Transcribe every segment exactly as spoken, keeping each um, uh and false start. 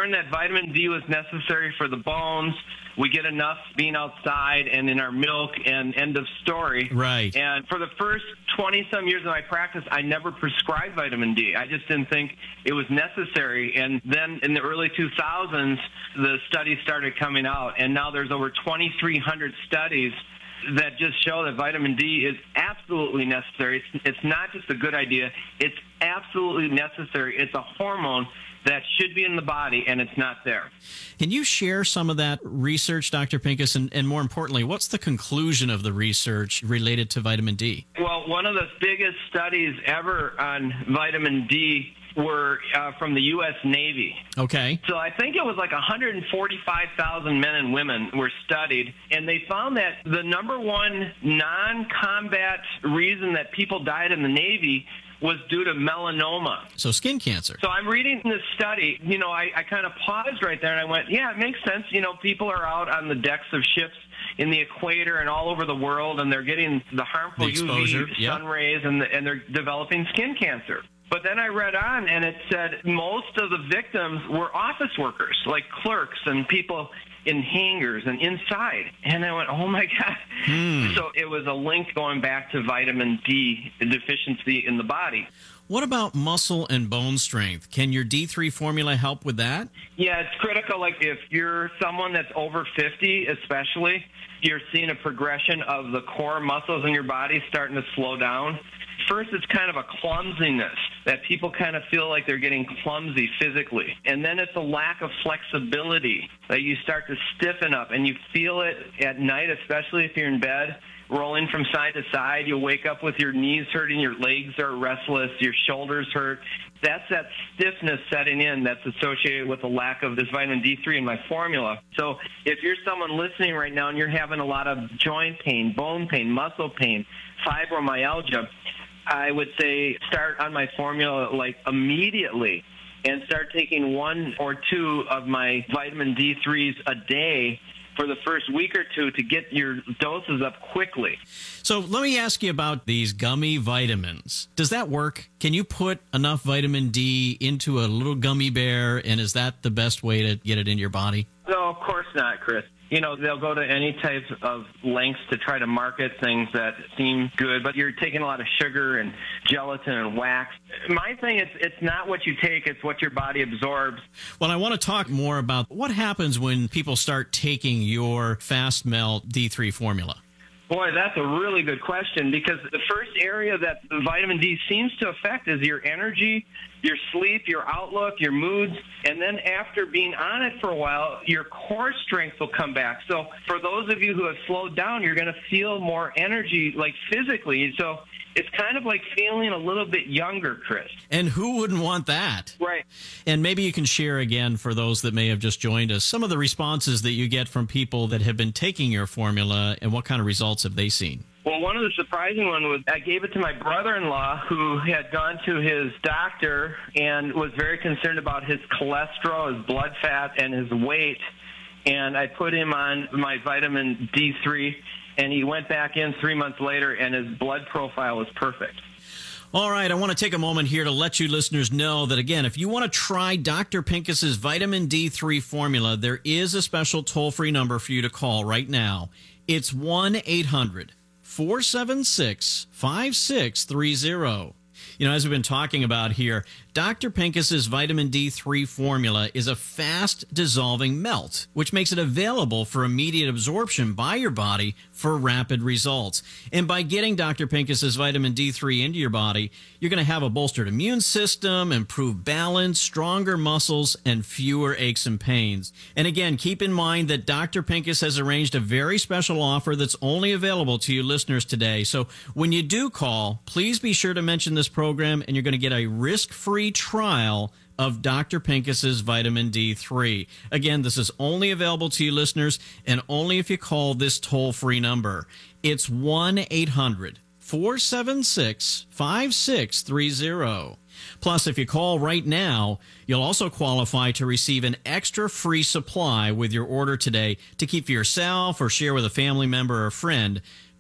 learned that vitamin D was necessary for the bones. We get enough being outside and in our milk, and end of story. Right. And for the first twenty-some years of my practice, I never prescribed vitamin D. I just didn't think it was necessary. And then in the early two thousands, the studies started coming out, and now there's over twenty-three hundred studies that just show that vitamin D is absolutely necessary. It's, it's not just a good idea. It's absolutely necessary. It's a hormone that should be in the body, and it's not there. Can you share some of that research, Doctor Pincus, and, and more importantly, what's the conclusion of the research related to vitamin D? Well, one of the biggest studies ever on vitamin D were uh, from the U S Navy. Okay. So I think it was like one hundred forty-five thousand men and women were studied, and they found that the number one non-combat reason that people died in the Navy was due to melanoma. So skin cancer. So I'm reading this study, you know, I, I kind of paused right there and I went, yeah, it makes sense. You know, people are out on the decks of ships in the equator and all over the world, and they're getting the harmful The exposure, U V yep. sun rays, and, the, and they're developing skin cancer. But then I read on, and it said most of the victims were office workers, like clerks and people in hangars and inside. And I went, oh, my God. Hmm. So it was a link going back to vitamin D deficiency in the body. What about muscle and bone strength? Can your D three formula help with that? Yeah, it's critical. Like if you're someone that's over fifty, especially, you're seeing a progression of the core muscles in your body starting to slow down. First, it's kind of a clumsiness that people kind of feel like they're getting clumsy physically. And then it's a lack of flexibility that you start to stiffen up, and you feel it at night, especially if you're in bed, rolling from side to side. You'll wake up with your knees hurting, your legs are restless, your shoulders hurt. That's that stiffness setting in that's associated with the lack of this vitamin D three in my formula. So if you're someone listening right now and you're having a lot of joint pain, bone pain, muscle pain, fibromyalgia, I would say start on my formula like immediately and start taking one or two of my vitamin D threes a day for the first week or two to get your doses up quickly. So let me ask you about these gummy vitamins. Does that work? Can you put enough vitamin D into a little gummy bear, and is that the best way to get it in your body? No, of course not, Chris. You know, they'll go to any type of lengths to try to market things that seem good, but you're taking a lot of sugar and gelatin and wax. My thing is, it's not what you take, it's what your body absorbs. Well, I want to talk more about what happens when people start taking your Fast Melt D three formula. Boy, that's a really good question, because the first area that the vitamin D seems to affect is your energy, your sleep, your outlook, your moods, and then after being on it for a while, your core strength will come back. So for those of you who have slowed down, you're going to feel more energy, like physically. So it's kind of like feeling a little bit younger, Chris. And who wouldn't want that? Right. And maybe you can share again, for those that may have just joined us, some of the responses that you get from people that have been taking your formula, and what kind of results have they seen? Well, one of the surprising ones was I gave it to my brother-in-law, who had gone to his doctor and was very concerned about his cholesterol, his blood fat, and his weight. And I put him on my vitamin D three, and he went back in three months later, and his blood profile was perfect. All right, I want to take a moment here to let you listeners know that, again, if you want to try Doctor Pincus's vitamin D three formula, there is a special toll-free number for you to call right now. It's one eight hundred four seven six five six three zero. You know, as we've been talking about here, Doctor Pincus's vitamin D three formula is a fast-dissolving melt, which makes it available for immediate absorption by your body for rapid results. And by getting Doctor Pincus's vitamin D three into your body, you're going to have a bolstered immune system, improved balance, stronger muscles, and fewer aches and pains. And again, keep in mind that Doctor Pincus has arranged a very special offer that's only available to you listeners today. So when you do call, please be sure to mention this program, and you're going to get a risk-free trial of Doctor Pincus's vitamin D three. Again, this is only available to you listeners, and only if you call this toll-free number. It's one eight hundred four seven six five six three zero. Plus, if you call right now, you'll also qualify to receive an extra free supply with your order today to keep for yourself or share with a family member or friend.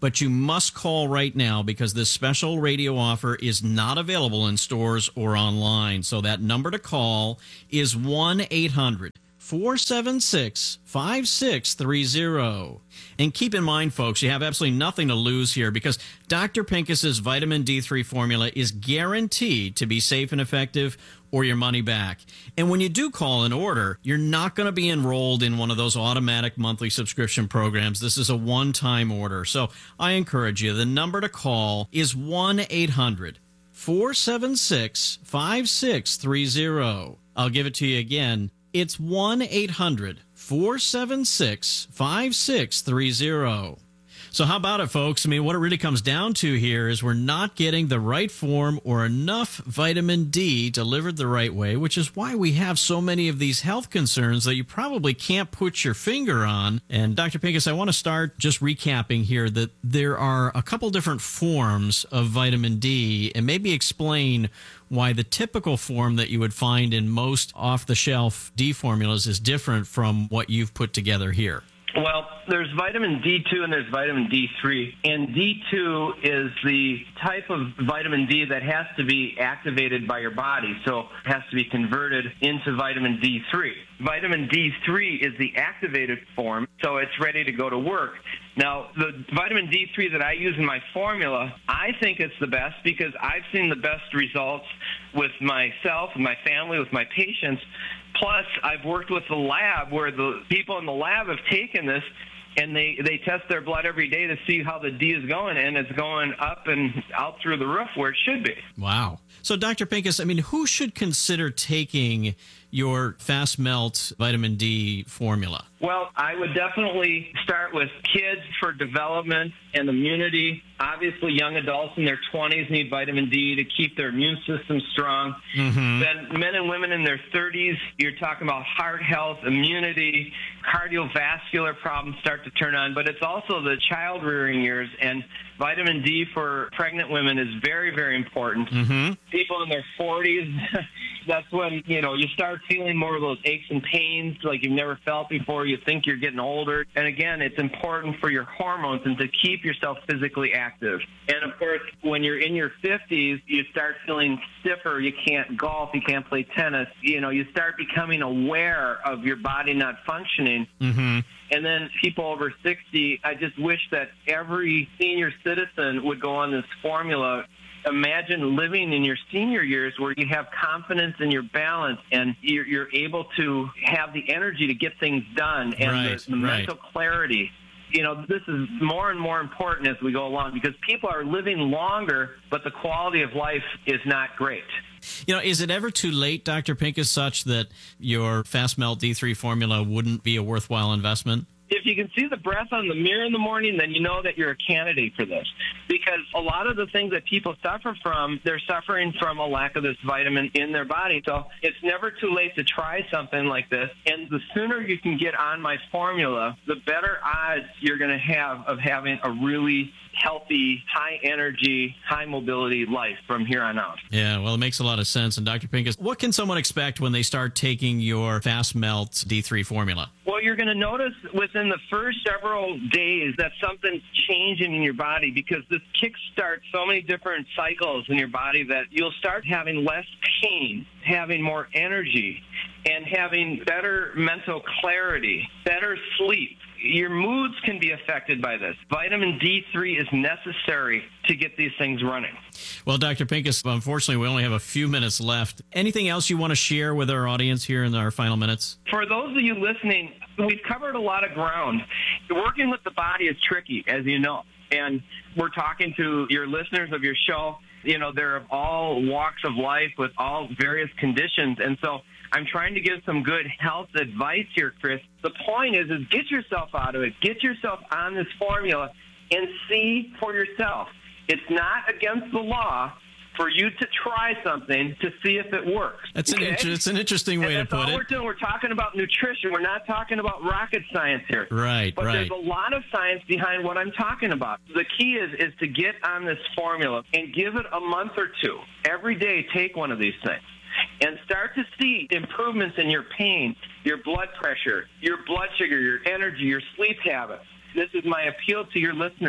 but you must call right now because this special radio offer is not available in stores or online. So that number to call is one eight hundred four seven six five six three zero. And keep in mind, folks, you have absolutely nothing to lose here because Doctor Pincus's vitamin D three formula is guaranteed to be safe and effective or your money back. And when you do call an order, you're not going to be enrolled in one of those automatic monthly subscription programs. This is a one-time order. So I encourage you, the number to call is one eight hundred four seven six five six three zero. I'll give it to you again. It's one eight hundred four seven six five six three zero. So how about it, folks? I mean, what it really comes down to here is we're not getting the right form or enough vitamin D delivered the right way, which is why we have so many of these health concerns that you probably can't put your finger on. And Doctor Pincus, I want to start just recapping here that there are a couple different forms of vitamin D, and maybe explain why the typical form that you would find in most off-the-shelf D formulas is different from what you've put together here. Well, there's vitamin D two and there's vitamin D three. And D two is the type of vitamin D that has to be activated by your body, so it has to be converted into vitamin D three. Vitamin D three is the activated form, so it's ready to go to work. Now, the vitamin D three that I use in my formula, I think it's the best because I've seen the best results with myself, with my family, with my patients. Plus, I've worked with the lab where the people in the lab have taken this and they, they test their blood every day to see how the D is going, and it's going up and out through the roof where it should be. Wow. So, Doctor Pincus, I mean, who should consider taking your Fast Melt vitamin D formula? Well, I would definitely start with kids for development and immunity. Obviously, young adults in their twenties need vitamin D to keep their immune system strong. Mm-hmm. Then men and women in their thirties, you're talking about heart health, immunity, cardiovascular problems start to turn on. But it's also the child-rearing years, and vitamin D for pregnant women is very, very important. Mm-hmm. People in their forties, that's when, you know, you start feeling more of those aches and pains like you've never felt before. You think you're getting older. And again, it's important for your hormones and to keep yourself physically active. And of course, when you're in your fifties, you start feeling stiffer. You can't golf. You can't play tennis. You know, you start becoming aware of your body not functioning. Mm-hmm. And then people over sixty, I just wish that every senior citizen would go on this formula. Imagine living in your senior years where you have confidence in your balance and you're, you're able to have the energy to get things done and right, the, the right. mental clarity. You know, this is more and more important as we go along because people are living longer, but the quality of life is not great. You know, is it ever too late, Doctor Pincus, such that your Fast Melt D three formula wouldn't be a worthwhile investment? If you can see the breath on the mirror in the morning, then you know that you're a candidate for this. Because a lot of the things that people suffer from, they're suffering from a lack of this vitamin in their body. So it's never too late to try something like this. And the sooner you can get on my formula, the better odds you're going to have of having a really healthy, high-energy, high-mobility life from here on out. Yeah, well, it makes a lot of sense. And Doctor Pincus, what can someone expect when they start taking your Fast Melt D three formula? Well, you're going to notice within the first several days that something's changing in your body because this kickstarts so many different cycles in your body that you'll start having less pain, having more energy, and having better mental clarity, better sleep. Your moods can be affected by this. Vitamin D three is necessary to get these things running. Well, Doctor Pincus, unfortunately, we only have a few minutes left. Anything else you want to share with our audience here in our final minutes? For those of you listening, we've covered a lot of ground. Working with the body is tricky, as you know. And we're talking to your listeners of your show. You know, they're of all walks of life with all various conditions. And so I'm trying to give some good health advice here, Chris. The point is, is get yourself out of it. Get yourself on this formula and see for yourself. It's not against the law for you to try something to see if it works. That's okay? an inter- it's an interesting way and to put all it. We're doing. We're talking about nutrition. We're not talking about rocket science here. Right, but right. there's a lot of science behind what I'm talking about. The key is is to get on this formula and give it a month or two. Every day, take one of these things. And start to see improvements in your pain, your blood pressure, your blood sugar, your energy, your sleep habits. This is my appeal to your listeners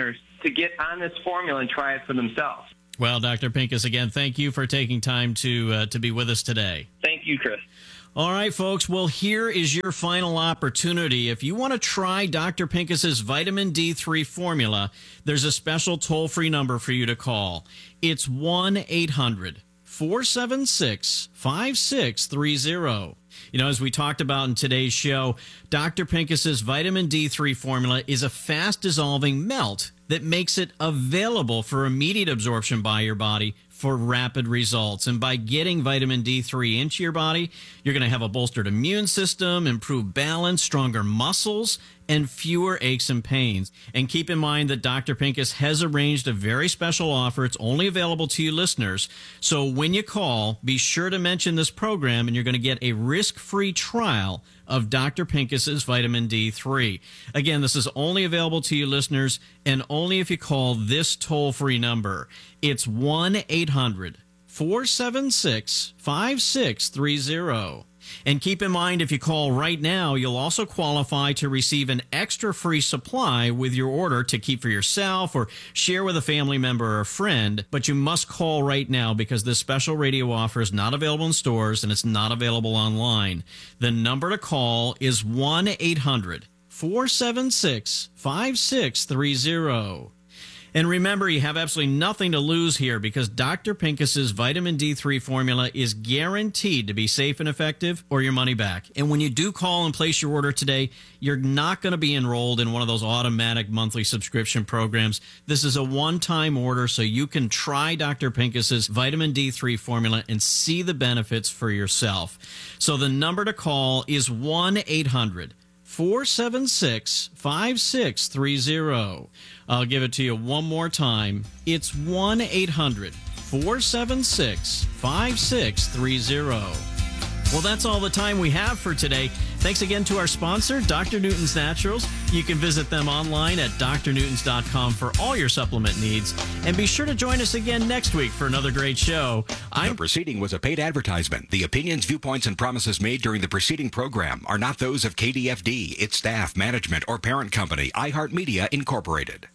to get on this formula and try it for themselves. Well, Doctor Pincus, again, thank you for taking time to uh, to be with us today. Thank you, Chris. All right, folks. Well, here is your final opportunity. If you want to try Doctor Pincus's vitamin D three formula, there's a special toll-free number for you to call. It's one eight hundred four seven six five six three zero. You know, as we talked about in today's show, Doctor Pincus's vitamin D three formula is a fast-dissolving melt that makes it available for immediate absorption by your body for rapid results. And by getting vitamin D three into your body, you're going to have a bolstered immune system, improved balance, stronger muscles, and fewer aches and pains. And keep in mind that Doctor Pincus has arranged a very special offer. It's only available to you listeners. So when you call, be sure to mention this program, and you're going to get a risk-free trial of Doctor Pincus's vitamin D three. Again, this is only available to you listeners, and only if you call this toll-free number. It's one eight hundred four seven six five six three zero. And keep in mind, if you call right now, you'll also qualify to receive an extra free supply with your order to keep for yourself or share with a family member or a friend. But you must call right now because this special radio offer is not available in stores and it's not available online. The number to call is one eight hundred four seven six five six three zero. And remember, you have absolutely nothing to lose here because Doctor Pincus's vitamin D three formula is guaranteed to be safe and effective or your money back. And when you do call and place your order today, you're not going to be enrolled in one of those automatic monthly subscription programs. This is a one-time order so you can try Doctor Pincus's vitamin D three formula and see the benefits for yourself. So the number to call is one eight hundred four seven six five six three zero. I'll give it to you one more time. It's one eight hundred four seven six five six three zero. Well, that's all the time we have for today. Thanks again to our sponsor, Doctor Newton's Naturals. You can visit them online at d r newtons dot com for all your supplement needs. And be sure to join us again next week for another great show. I'm the proceeding was a paid advertisement. The opinions, viewpoints, and promises made during the preceding program are not those of K D F D, its staff, management, or parent company, iHeartMedia Incorporated.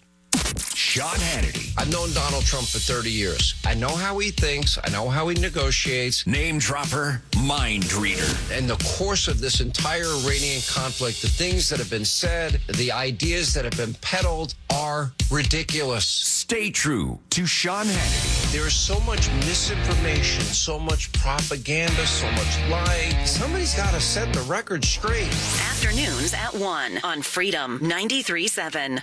Sean Hannity. I've known Donald Trump for thirty years. I know how he thinks. I know how he negotiates. Name dropper, mind reader. In the course of this entire Iranian conflict, the things that have been said, the ideas that have been peddled are ridiculous. Stay true to Sean Hannity. There is so much misinformation, so much propaganda, so much lying. Somebody's got to set the record straight. Afternoons at one on Freedom ninety-three point seven.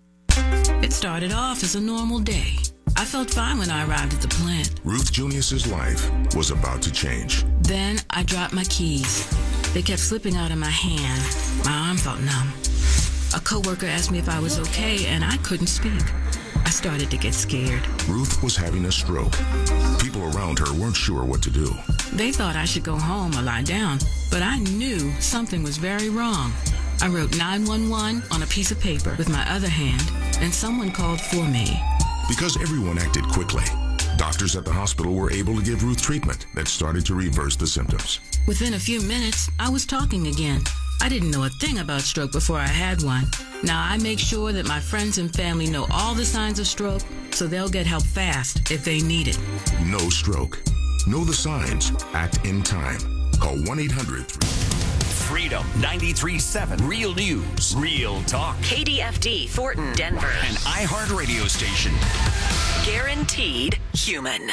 It started off as a normal day. I felt fine when I arrived at the plant. Ruth Junius's life was about to change. Then I dropped my keys. They kept slipping out of my hand. My arm felt numb. A coworker asked me if I was okay, and I couldn't speak. I started to get scared. Ruth was having a stroke. People around her weren't sure what to do. They thought I should go home or lie down, but I knew something was very wrong. I wrote nine one one on a piece of paper with my other hand, and someone called for me. Because everyone acted quickly, doctors at the hospital were able to give Ruth treatment that started to reverse the symptoms. Within a few minutes, I was talking again. I didn't know a thing about stroke before I had one. Now I make sure that my friends and family know all the signs of stroke so they'll get help fast if they need it. No stroke. Know the signs. Act in time. Call one eight hundred three Freedom ninety-three point seven. Real news, real talk. K D F D, Thornton, Denver. An iHeart radio station. Guaranteed human.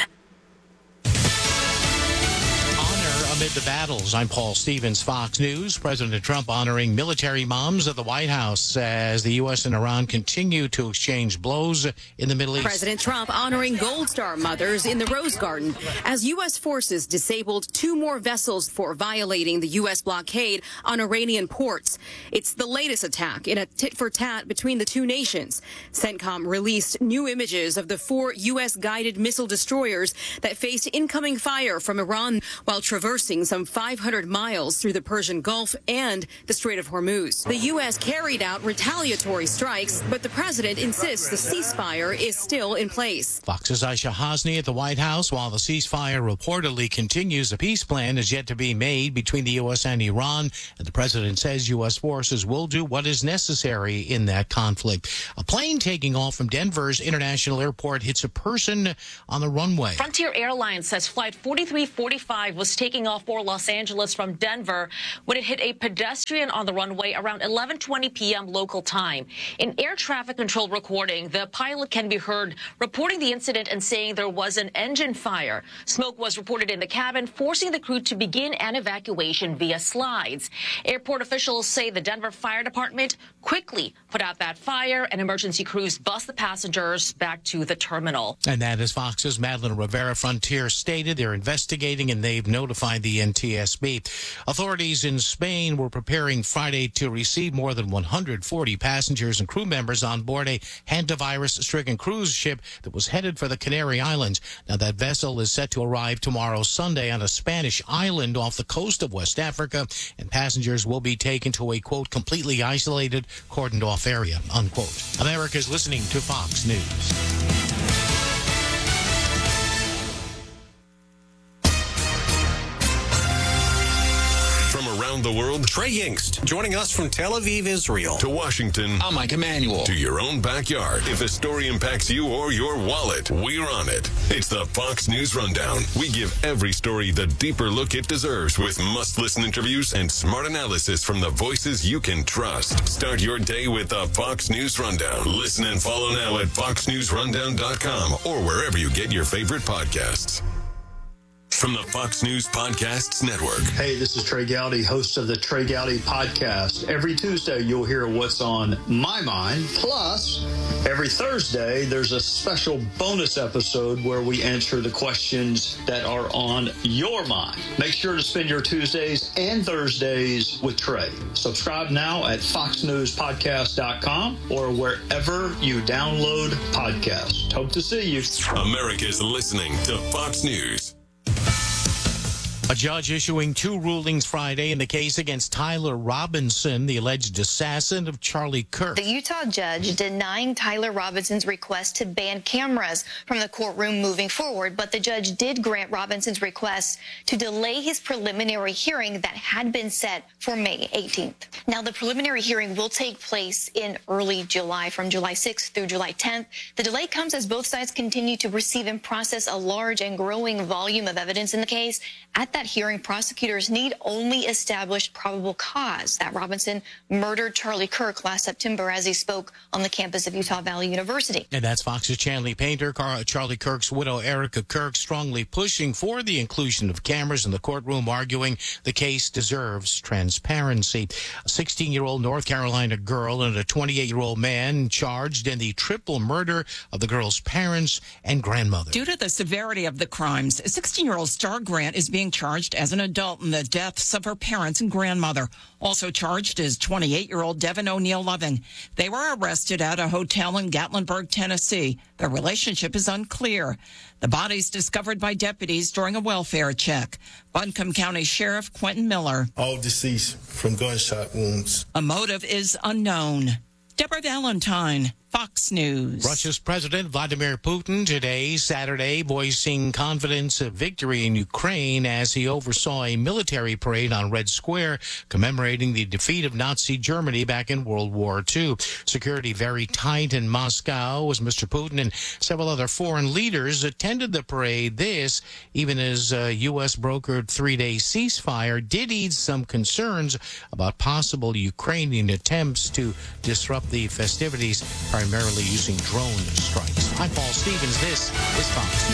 Amid the battles, I'm Paul Stevens, Fox News. President Trump honoring military moms at the White House as the U S and Iran continue to exchange blows in the Middle East. President Trump honoring Gold Star mothers in the Rose Garden as U S forces disabled two more vessels for violating the U S blockade on Iranian ports. It's the latest attack in a tit-for-tat between the two nations. CENTCOM released new images of the four U S guided missile destroyers that faced incoming fire from Iran while traversing forcing some five hundred miles through the Persian Gulf and the Strait of Hormuz. The U S carried out retaliatory strikes, but the president insists the ceasefire is still in place. Fox's Aisha Hasni at the White House. While the ceasefire reportedly continues, a peace plan is yet to be made between the U S and Iran, and the president says U S forces will do what is necessary in that conflict. A plane taking off from Denver's International Airport hits a person on the runway. Frontier Airlines says flight forty-three forty-five was taking off for Los Angeles from Denver when it hit a pedestrian on the runway around eleven twenty p.m. local time. In air traffic control recording, the pilot can be heard reporting the incident and saying there was an engine fire. Smoke was reported in the cabin, forcing the crew to begin an evacuation via slides. Airport officials say the Denver Fire Department quickly put out that fire, and emergency crews bus the passengers back to the terminal. And that is Fox's Madeline Rivera. Frontier stated they're investigating and they've notified the N T S B. Authorities in Spain were preparing Friday to receive more than one hundred forty passengers and crew members on board a hantavirus-stricken cruise ship that was headed for the Canary Islands. Now, that vessel is set to arrive tomorrow, Sunday, on a Spanish island off the coast of West Africa, and passengers will be taken to a, quote, completely isolated, cordoned-off area, unquote. America's listening to Fox News. Around the world, Trey Yingst, joining us from Tel Aviv, Israel. To Washington, I'm Mike Emanuel. To your own backyard. If a story impacts you or your wallet, we're on it. It's the Fox News Rundown. We give every story the deeper look it deserves with must-listen interviews and smart analysis from the voices you can trust. Start your day with the Fox News Rundown. Listen and follow now at fox news rundown dot com or wherever you get your favorite podcasts. From the Fox News Podcasts Network. Hey, this is Trey Gowdy, host of the Trey Gowdy Podcast. Every Tuesday, you'll hear what's on my mind. Plus, every Thursday, there's a special bonus episode where we answer the questions that are on your mind. Make sure to spend your Tuesdays and Thursdays with Trey. Subscribe now at fox news podcast dot com or wherever you download podcasts. Hope to see you. America's listening to Fox News. A judge issuing two rulings Friday in the case against Tyler Robinson, the alleged assassin of Charlie Kirk. The Utah judge denying Tyler Robinson's request to ban cameras from the courtroom moving forward, but the judge did grant Robinson's request to delay his preliminary hearing that had been set for May eighteenth. Now, the preliminary hearing will take place in early July, from July sixth through July tenth. The delay comes as both sides continue to receive and process a large and growing volume of evidence in the case. At that hearing, prosecutors need only establish probable cause that Robinson murdered Charlie Kirk last September as he spoke on the campus of Utah Valley University. And that's Fox's Chanley Painter. Charlie Kirk's widow, Erica Kirk, strongly pushing for the inclusion of cameras in the courtroom, arguing the case deserves transparency. A sixteen-year-old North Carolina girl and a twenty-eight-year-old man charged in the triple murder of the girl's parents and grandmother. Due to the severity of the crimes, sixteen-year-old Star Grant is being charged as an adult in the deaths of her parents and grandmother. Also charged is twenty-eight-year-old Devin O'Neill Loving. They were arrested at a hotel in Gatlinburg, Tennessee. Their relationship is unclear. The bodies discovered by deputies during a welfare check. Buncombe County Sheriff Quentin Miller. All deceased from gunshot wounds. A motive is unknown. Deborah Valentine, Fox News. Russia's President Vladimir Putin today, Saturday, voicing confidence of victory in Ukraine as he oversaw a military parade on Red Square commemorating the defeat of Nazi Germany back in World War Two. Security very tight in Moscow as Mister Putin and several other foreign leaders attended the parade. This, even as a U S brokered three-day ceasefire, did ease some concerns about possible Ukrainian attempts to disrupt the festivities, primarily using drone strikes. I'm Paul Stevens. This is Fox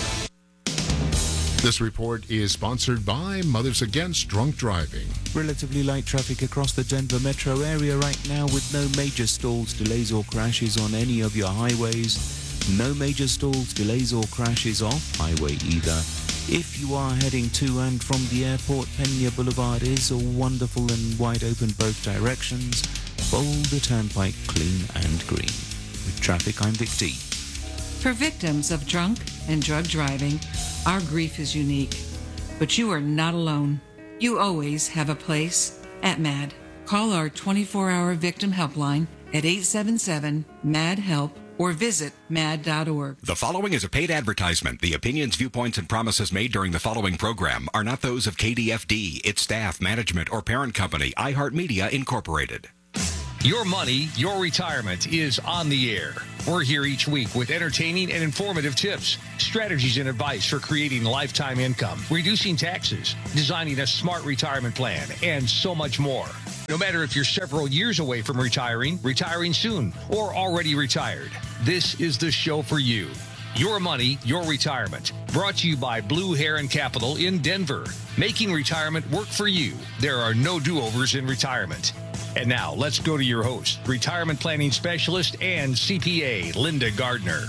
News. This report is sponsored by Mothers Against Drunk Driving. Relatively light traffic across the Denver metro area right now with no major stalls, delays or crashes on any of your highways. No major stalls, delays or crashes off highway either. If you are heading to and from the airport, Pena Boulevard is wonderful and wide open both directions. Boulder Turnpike clean and green. With traffic, I'm Vic D. For victims of drunk and drug driving, our grief is unique. But you are not alone. You always have a place at M A D. Call our twenty-four hour victim helpline at eight seven seven, M A D, HELP or visit mad dot org. The following is a paid advertisement. The opinions, viewpoints, and promises made during the following program are not those of K D F D, its staff, management, or parent company, iHeartMedia Incorporated. Your money, your retirement is on the air. We're here each week with entertaining and informative tips, strategies, and advice for creating lifetime income, reducing taxes, designing a smart retirement plan, and so much more. No matter if you're several years away from retiring, retiring soon, or already retired, this is the show for you. Your money, your retirement. Brought to you by Blue Heron Capital in Denver. Making retirement work for you. There are no do-overs in retirement. And now, let's go to your host, retirement planning specialist and C P A, Linda Gardner.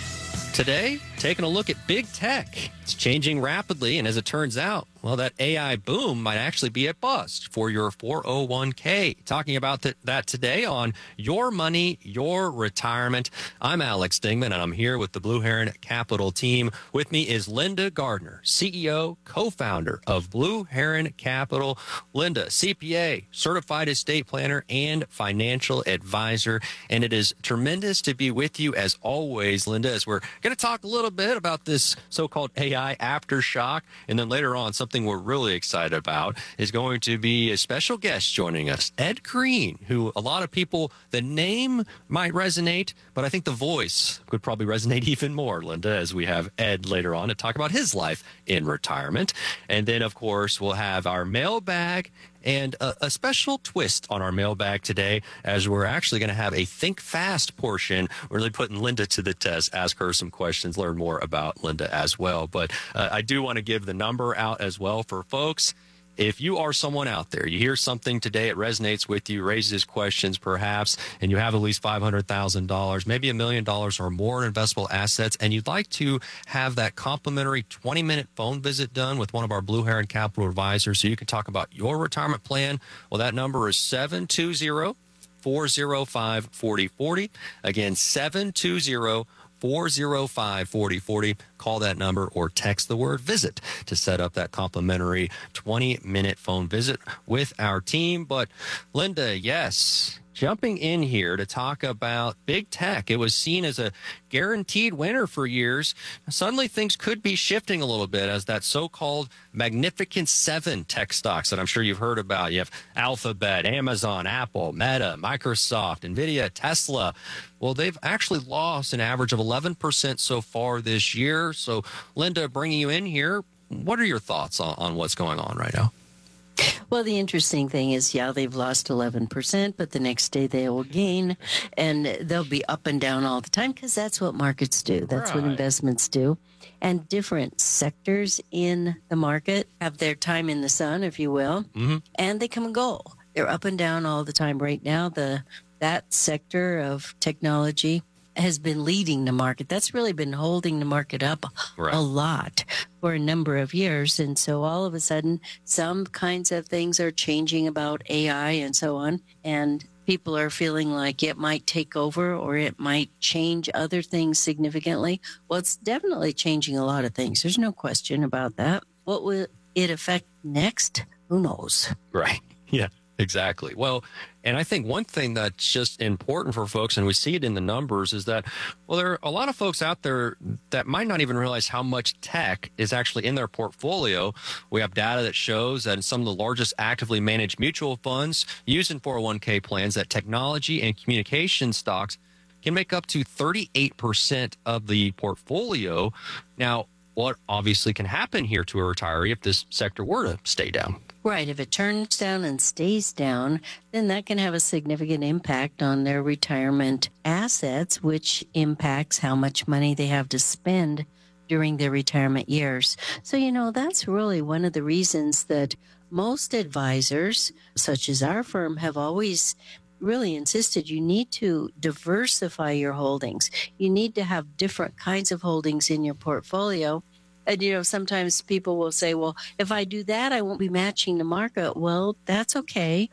Today, taking a look at big tech. It's changing rapidly, and as it turns out, well, that A I boom might actually be a bust for your four oh one k. Talking about th- that today on Your Money, Your Retirement. I'm Alex Dingman, and I'm here with the Blue Heron Capital team. With me is Linda Gardner, C E O, co-founder of Blue Heron Capital. Linda, C P A, certified estate planner, and financial advisor. And it is tremendous to be with you as always, Linda, as we're going to talk a little bit about this so-called A I aftershock. And then later on, something we're really excited about is going to be a special guest joining us, Ed Green, who a lot of people, the name might resonate, but I think the voice could probably resonate even more, Linda, as we have Ed later on to talk about his life in retirement. And then, of course, we'll have our mailbag and a, a special twist on our mailbag today, as we're actually going to have a Think Fast portion, really putting Linda to the test, ask her some questions, learn more about Linda as well. But uh, I do want to give the number out as well for folks. If you are someone out there, you hear something today, it resonates with you, raises questions perhaps, and you have at least five hundred thousand dollars, maybe a million dollars or more in investable assets, and you'd like to have that complimentary twenty minute phone visit done with one of our Blue Heron Capital advisors so you can talk about your retirement plan, well, that number is seven two zero, four zero five, four zero four zero. Again, seven two zero, four zero five, four zero four zero. Call that number or text the word visit to set up that complimentary twenty minute phone visit with our team. But Linda, yes, jumping in here to talk about big tech. It was seen as a guaranteed winner for years. Suddenly things could be shifting a little bit as that so-called Magnificent Seven tech stocks that I'm sure you've heard about. You have Alphabet, Amazon, Apple, Meta, Microsoft, NVIDIA, Tesla. Well, they've actually lost an average of eleven percent so far this year. So, Linda, bringing you in here, what are your thoughts on, on what's going on right now? Well, the interesting thing is, yeah, they've lost eleven percent, but the next day they will gain, and they'll be up and down all the time because that's what markets do. That's right. What investments do. And different sectors in the market have their time in the sun, if you will, mm-hmm. and they come and go. They're up and down all the time. Right now, the that sector of technology has been leading the market. That's really been holding the market up right. a lot for a number of years. And so all of a sudden, some kinds of things are changing about A I and so on. And people are feeling like it might take over or it might change other things significantly. Well, it's definitely changing a lot of things. There's no question about that. What will it affect next? Who knows? Right. Yeah. Exactly. Well, and I think one thing that's just important for folks, and we see it in the numbers, is that, well, there are a lot of folks out there that might not even realize how much tech is actually in their portfolio. We have data that shows that in some of the largest actively managed mutual funds used in four oh one k plans, that technology and communication stocks can make up to thirty-eight percent of the portfolio. Now, what obviously can happen here to a retiree if this sector were to stay down? Right. If it turns down and stays down, then that can have a significant impact on their retirement assets, which impacts how much money they have to spend during their retirement years. So, you know, that's really one of the reasons that most advisors, such as our firm, have always really insisted you need to diversify your holdings. You need to have different kinds of holdings in your portfolio. And, you know, sometimes people will say, well, if I do that, I won't be matching the market. Well, that's okay.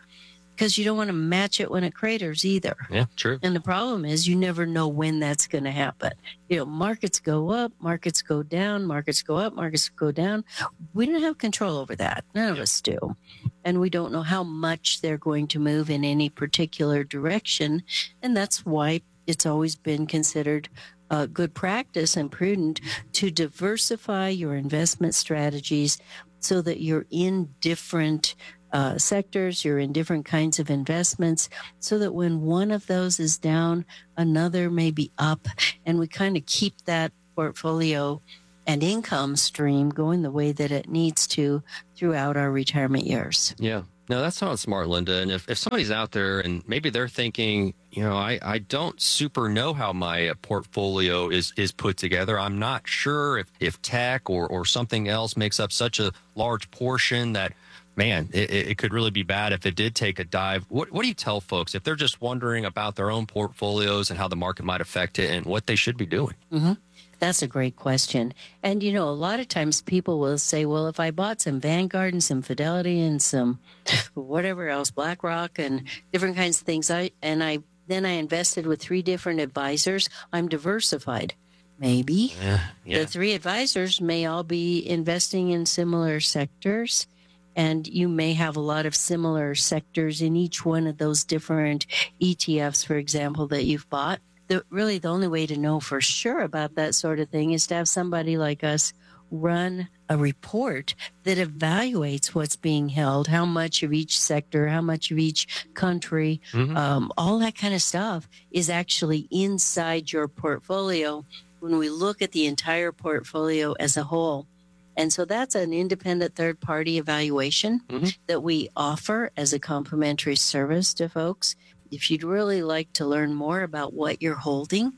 because you don't want to match it when it craters either. Yeah, true. And the problem is you never know when that's going to happen. You know, markets go up, markets go down, markets go up, markets go down. We don't have control over that. None of us do. And we don't know how much they're going to move in any particular direction. And that's why it's always been considered uh, good practice and prudent to diversify your investment strategies so that you're in different Uh, sectors, you're in different kinds of investments, so that when one of those is down, another may be up, and we kind of keep that portfolio and income stream going the way that it needs to throughout our retirement years. Yeah. No, that sounds smart, Linda. And if, if somebody's out there and maybe they're thinking, you know, I, I don't super know how my uh, portfolio is, is put together. I'm not sure if, if tech or, or something else makes up such a large portion that, man, it, it could really be bad if it did take a dive. What, what do you tell folks if they're just wondering about their own portfolios and how the market might affect it and what they should be doing? Mm-hmm. That's a great question. And, you know, a lot of times people will say, well, if I bought some Vanguard and some Fidelity and some whatever else, BlackRock and different kinds of things, I and I then I invested with three different advisors, I'm diversified. Maybe. Yeah, yeah. The three advisors may all be investing in similar sectors. And you may have a lot of similar sectors in each one of those different E T Fs, for example, that you've bought. The, really, the only way to know for sure about that sort of thing is to have somebody like us run a report that evaluates what's being held, how much of each sector, how much of each country, mm-hmm. um, all that kind of stuff is actually inside your portfolio when we look at the entire portfolio as a whole. And so that's an independent third-party evaluation mm-hmm. that we offer as a complimentary service to folks. If you'd really like to learn more about what you're holding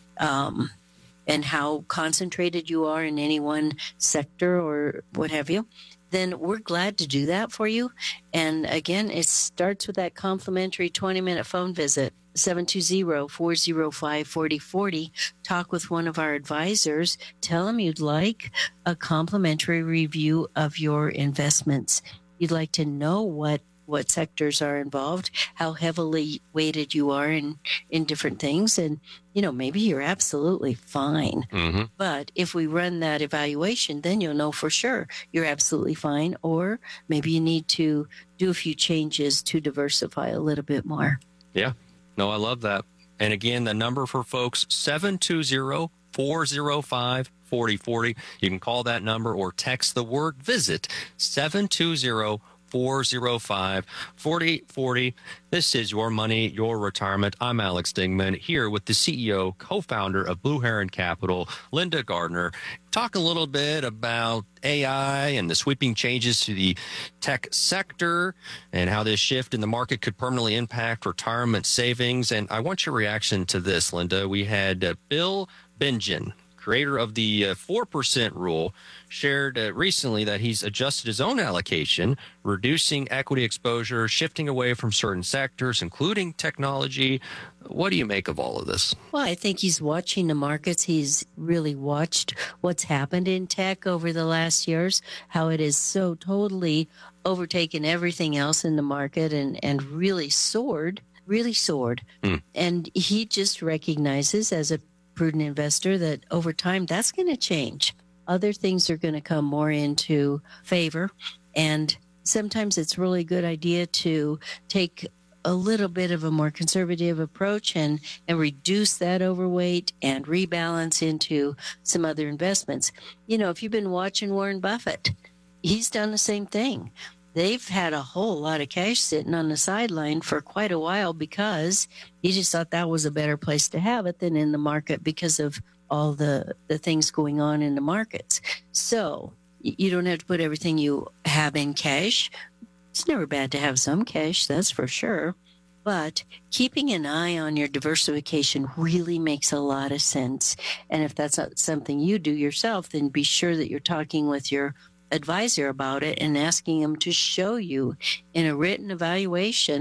um, and how concentrated you are in any one sector or what have you, then we're glad to do that for you. And again, it starts with that complimentary twenty-minute phone visit. seven two zero, four zero five, four zero four zero. Talk with one of our advisors. Tell them you'd like a complimentary review of your investments. You'd like to know what, what sectors are involved, how heavily weighted you are in, in different things. And, you know, maybe you're absolutely fine. Mm-hmm. But if we run that evaluation, then you'll know for sure you're absolutely fine. Or maybe you need to do a few changes to diversify a little bit more. Yeah. No, I love that. And again, the number for folks, seven two zero, four zero five, four zero four zero. You can call that number or text the word visit, seven two zero, four zero five, four zero four zero. This is Your Money, Your Retirement. I'm Alex Dingman here with the C E O, co-founder of Blue Heron Capital, Linda Gardner. Talk a little bit about A I and the sweeping changes to the tech sector and how this shift in the market could permanently impact retirement savings. And I want your reaction to this, Linda. We had uh, Bill Bingen, creator of the uh, four percent rule, shared uh, recently that he's adjusted his own allocation, reducing equity exposure, shifting away from certain sectors, including technology. What do you make of all of this? Well, I think he's watching the markets. He's really watched what's happened in tech over the last years, how it has so totally overtaken everything else in the market and, and really soared, really soared. Mm. And he just recognizes as a prudent investor that over time that's going to change. Other things are going to come more into favor. And sometimes it's really a good idea to take a little bit of a more conservative approach and, and reduce that overweight and rebalance into some other investments. You know, if you've been watching Warren Buffett, he's done the same thing. They've had a whole lot of cash sitting on the sideline for quite a while because he just thought that was a better place to have it than in the market because of all the, the things going on in the markets. So you don't have to put everything you have in cash. It's never bad to have some cash, that's for sure. But keeping an eye on your diversification really makes a lot of sense. And if that's not something you do yourself, then be sure that you're talking with your advisor about it and asking them to show you in a written evaluation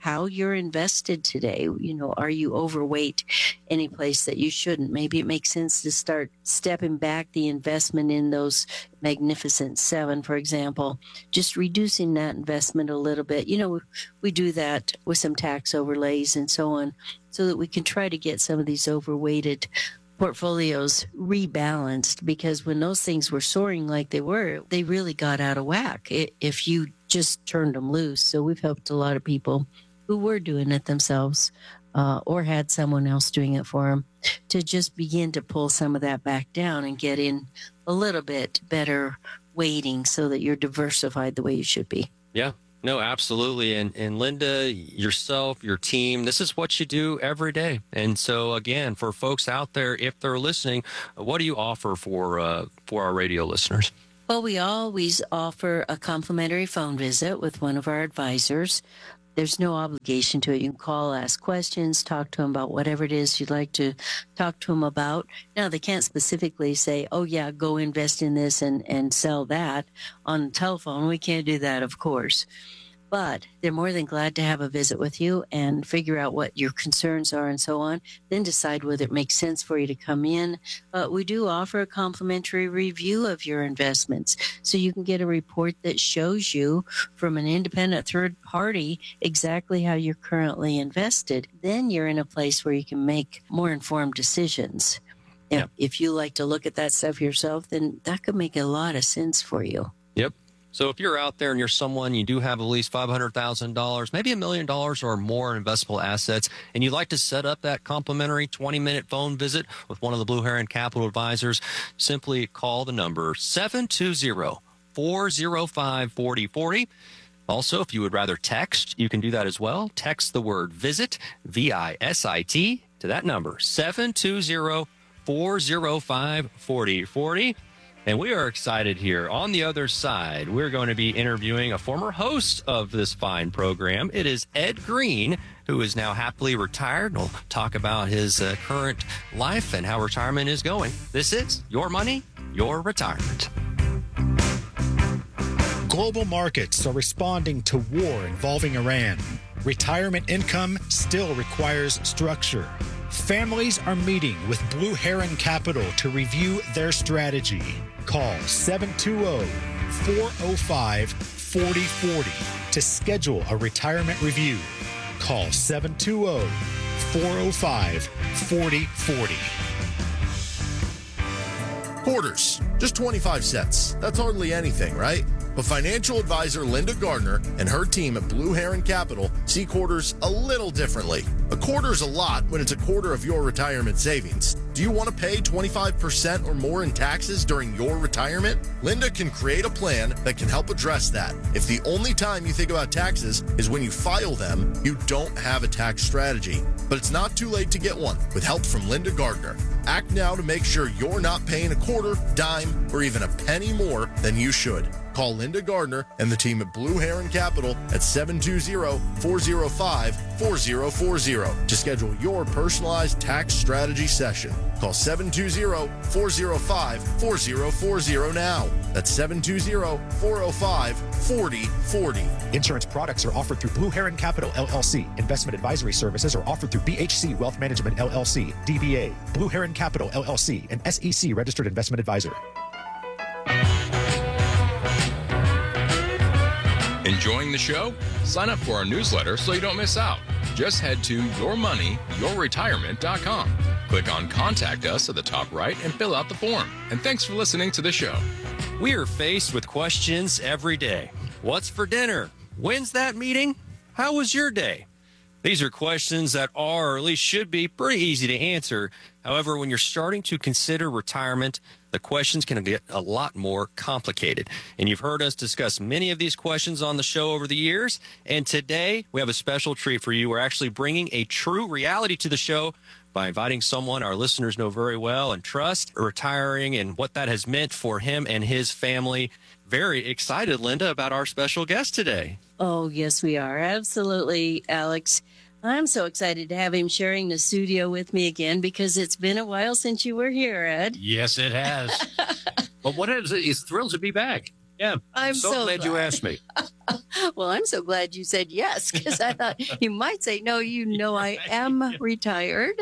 how you're invested today. You know, are you overweight any place that you shouldn't? Maybe it makes sense to start stepping back the investment in those Magnificent Seven, for example, just reducing that investment a little bit. You know, we do that with some tax overlays and so on, so that we can try to get some of these overweighted portfolios rebalanced, because when those things were soaring like they were, they really got out of whack if you just turned them loose. So we've helped a lot of people who were doing it themselves uh, or had someone else doing it for them to just begin to pull some of that back down and get in a little bit better weighting so that you're diversified the way you should be. Yeah. No, absolutely. And and Linda, yourself, your team, this is what you do every day. And so, again, for folks out there, if they're listening, what do you offer for uh, for our radio listeners? Well, we always offer a complimentary phone visit with one of our advisors. There's no obligation to it. You can call, ask questions, talk to them about whatever it is you'd like to talk to them about. Now, they can't specifically say, oh, yeah, go invest in this and, and sell that on the telephone. We can't do that, of course. But they're more than glad to have a visit with you and figure out what your concerns are and so on, then decide whether it makes sense for you to come in. But we do offer a complimentary review of your investments, so you can get a report that shows you from an independent third party exactly how you're currently invested. Then you're in a place where you can make more informed decisions. If, if you like to look at that stuff yourself, then that could make a lot of sense for you. Yep. So if you're out there and you're someone, you do have at least five hundred thousand dollars, maybe a million dollars or more in investable assets, and you'd like to set up that complimentary twenty-minute phone visit with one of the Blue Heron Capital Advisors, simply call the number seven two zero, four zero five, four zero four zero. Also, if you would rather text, you can do that as well. Text the word VISIT, V I S I T, to that number, seven two zero, four zero five, four zero four zero. And we are excited here. On the other side, we're going to be interviewing a former host of this fine program. It is Ed Green, who is now happily retired. We'll talk about his uh, current life and how retirement is going. This is Your Money, Your Retirement. Global markets are responding to war involving Iran. Retirement income still requires structure. Families are meeting with Blue Heron Capital to review their strategy. Call seven two zero, four zero five, four zero four zero to schedule a retirement review. Call seven two zero, four zero five, four zero four zero. Quarters, just twenty-five cents. That's hardly anything, right? But financial advisor Linda Gardner and her team at Blue Heron Capital see quarters a little differently. A quarter is a lot when it's a quarter of your retirement savings. Do you want to pay twenty-five percent or more in taxes during your retirement? Linda can create a plan that can help address that. If the only time you think about taxes is when you file them, you don't have a tax strategy. But it's not too late to get one with help from Linda Gardner. Act now to make sure you're not paying a quarter, dime, or even a penny more than you should. Call Linda Gardner and the team at Blue Heron Capital at seven two zero, four zero five, four zero four zero to schedule your personalized tax strategy session. Call seven two zero, four zero five, four zero four zero now. That's seven two zero, four zero five, four zero four zero. Insurance products are offered through Blue Heron Capital, L L C. Investment advisory services are offered through B H C Wealth Management, L L C, D B A. Blue Heron Capital, L L C, an S E C registered investment advisor. Enjoying the show? Sign up for our newsletter so you don't miss out. Just head to your money your retirement dot com. Click on Contact Us at the top right and fill out the form. And thanks for listening to the show. We are faced with questions every day. What's for dinner? When's that meeting? How was your day? These are questions that are, or at least should be, pretty easy to answer. However, when you're starting to consider retirement, the questions can get a lot more complicated. And you've heard us discuss many of these questions on the show over the years. And today, we have a special treat for you. We're actually bringing a true reality to the show by inviting someone our listeners know very well and trust, retiring, and what that has meant for him and his family. Very excited, Linda, about our special guest today. Oh, yes, we are. Absolutely, Alex. I'm so excited to have him sharing the studio with me again because it's been a while since you were here, Ed. Yes, it has. But what is it? He's thrilled to be back. Yeah. I'm so, so glad, you glad. asked me. Well, I'm so glad you said yes, because I thought you might say, no, you know, I am retired.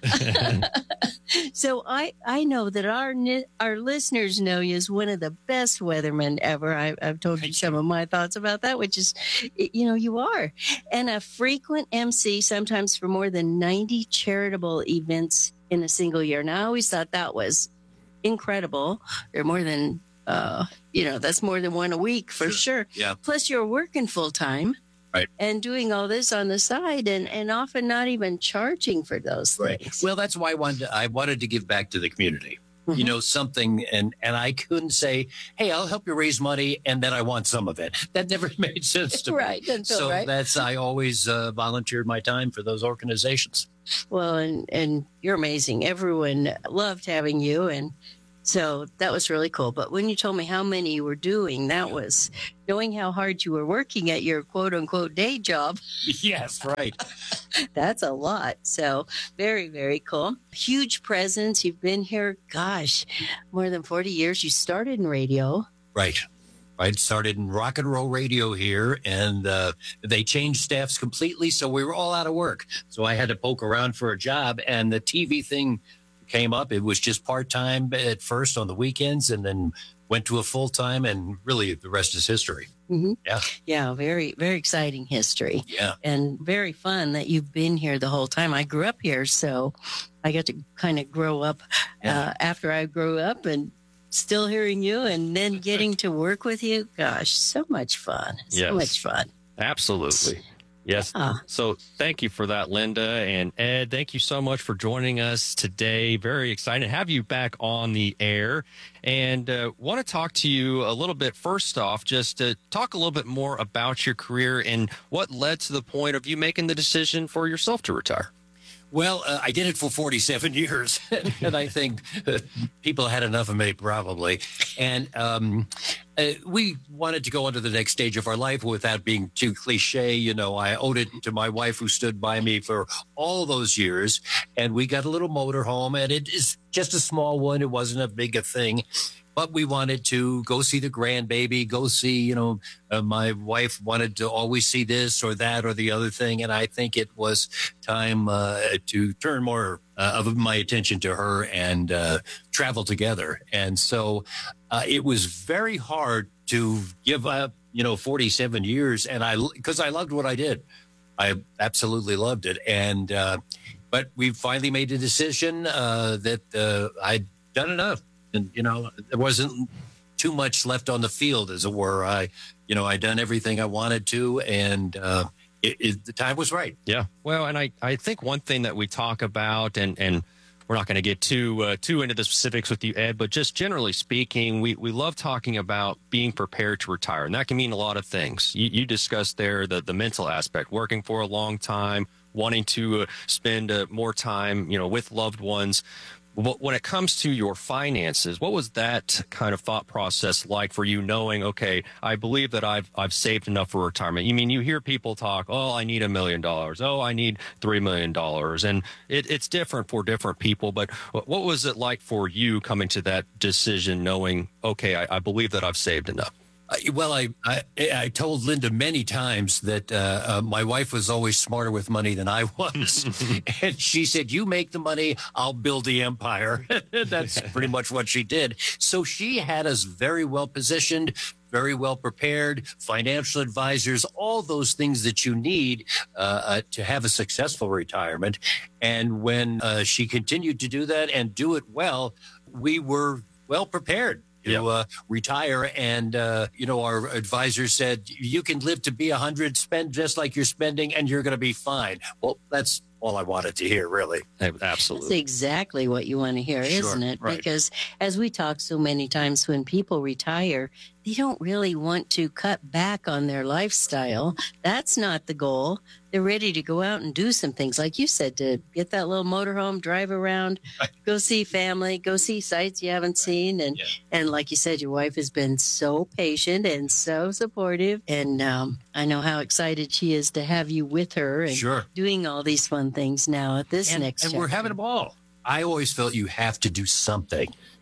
So I, I know that our ni- our listeners know you as one of the best weathermen ever. I, I've told you some of my thoughts about that, which is, you know, you are. And a frequent M C, sometimes for more than ninety charitable events in a single year. Now, I always thought that was incredible. There are more than... Uh, you know, that's more than one a week for sure. Yeah. Plus, you're working full time. Right. And doing all this on the side and, and often not even charging for those Right. things. Well, that's why I wanted to, I wanted to give back to the community. You know, something, and, and I couldn't say, hey, I'll help you raise money, and then I want some of it. That never made sense to Right, me. doesn't feel So right. that's, I always uh, volunteered my time for those organizations. Well, and, and you're amazing. Everyone loved having you. And so that was really cool. But when you told me how many you were doing, that was knowing how hard you were working at your quote unquote day job. Yes, right. That's a lot. So very, very cool. Huge presence. You've been here, gosh, more than forty years. You started in radio. Right. I started in rock and roll radio here, and uh, they changed staffs completely, so we were all out of work. So I had to poke around for a job, and the T V thing came up. It was just part-time at first on the weekends, and then went to a full-time, and really the rest is history. Mm-hmm. Yeah. Yeah, very, very exciting history. Yeah. And very fun that you've been here the whole time. I grew up here, so I got to kind of grow up uh, after I grew up and still hearing you and then getting to work with you. Gosh, so much fun. So Yes. much fun. Absolutely. Yes. Ah. So thank you for that, Linda. And Ed, thank you so much for joining us today. Very excited to have you back on the air. And uh, want to talk to you a little bit, first off, just to talk a little bit more about your career and what led to the point of you making the decision for yourself to retire. Well, uh, I did it for forty-seven years, and I think uh, people had enough of me, probably. And um, uh, we wanted to go on to the next stage of our life without being too cliche. You know, I owed it to my wife, who stood by me for all those years. And we got a little motorhome, and it is just a small one. It wasn't a big a thing. But we wanted to go see the grandbaby, go see, you know, uh, my wife wanted to always see this or that or the other thing. And I think it was time uh, to turn more uh, of my attention to her and uh, travel together. And so uh, it was very hard to give up, you know, forty-seven years. And I, because I loved what I did. I absolutely loved it. And, uh, but we finally made a decision uh, that uh, I'd done enough. And, you know, there wasn't too much left on the field, as it were. I, you know, I'd done everything I wanted to, and uh, it, it, the time was right. Yeah. Well, and I, I think one thing that we talk about, and, and we're not going to get too uh, too into the specifics with you, Ed, but just generally speaking, we, we love talking about being prepared to retire. And that can mean a lot of things. You, you discussed there the, the mental aspect, working for a long time, wanting to uh, spend uh, more time, you know, with loved ones. When it comes to your finances, what was that kind of thought process like for you, knowing, okay, I believe that I've I've saved enough for retirement? You mean you hear people talk, oh, I need a million dollars. Oh, I need three million dollars. And it, it's different for different people. But what was it like for you coming to that decision, knowing, okay, I, I believe that I've saved enough? Uh, well, I, I I told Linda many times that uh, uh, my wife was always smarter with money than I was. And she said, you make the money, I'll build the empire. That's pretty much what she did. So she had us very well positioned, very well prepared, financial advisors, all those things that you need uh, uh, to have a successful retirement. And when uh, she continued to do that and do it well, we were well prepared to uh, retire. And, uh, you know, our advisor said, you can live to be one hundred, spend just like you're spending, and you're going to be fine. Well, that's all I wanted to hear, really. Absolutely. That's exactly what you want to hear, Sure, isn't it? right. Because as we talk so many times, when people retire, they don't really want to cut back on their lifestyle. That's not the goal. They're ready to go out and do some things, like you said, to get that little motorhome, drive around, go see family, go see sites you haven't seen. And, and like you said, your wife has been so patient and so supportive. And um, I know how excited she is to have you with her and Sure. doing all these fun things now at this and, next and we're chapter. having a ball. I always felt you have to do something.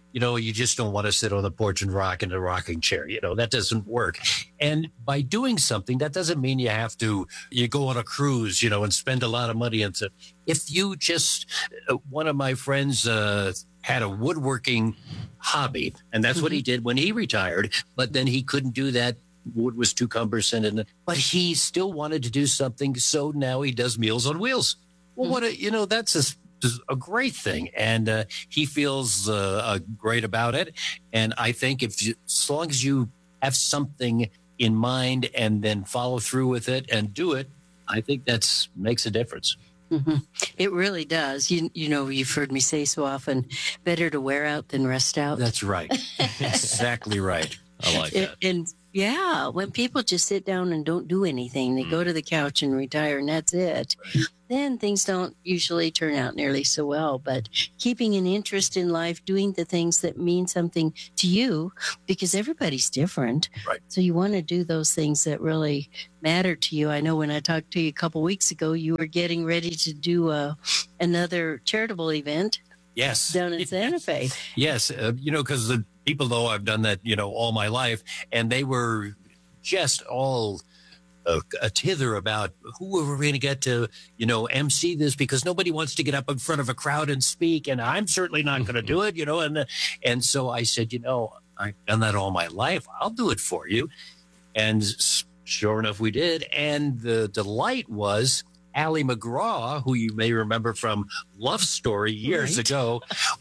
you know, you just don't want to sit on the porch and rock in a rocking chair. You know, that doesn't work. And by doing something, that doesn't mean you have to, you go on a cruise, you know, and spend a lot of money. And so if you just, uh, one of my friends uh, had a woodworking hobby, and that's mm-hmm. what he did when he retired. But then he couldn't do that. Wood was too cumbersome. And, but he still wanted to do something. So now he does Meals on Wheels. Well, mm-hmm. what a, you know, that's a, a great thing, and uh, he feels uh, uh, great about it. And I think if you, as long as you have something in mind and then follow through with it and do it, I think that's makes a difference. Mm-hmm. It really does. You you know, you've heard me say so often, better to wear out than rest out. That's right. Exactly right. I like it, that. And yeah, when people just sit down and don't do anything, they mm. go to the couch and retire, and that's it. Right. Then things don't usually turn out nearly so well. But keeping an interest in life, doing the things that mean something to you, because everybody's different. Right. So you want to do those things that really matter to you. I know when I talked to you a couple weeks ago, you were getting ready to do uh, another charitable event. Yes. Down in Santa Fe. Yes. Uh, you know, because the people know I've done that, you know, all my life, and they were just all uh, a tither about who are we going to get to, you know, M C this, because nobody wants to get up in front of a crowd and speak, and I'm certainly not going to do it, you know. And, uh, and so I said, you know, I've done that all my life. I'll do it for you. And sure enough, we did. And the delight was Allie McGraw, who you may remember from Love Story years right. ago,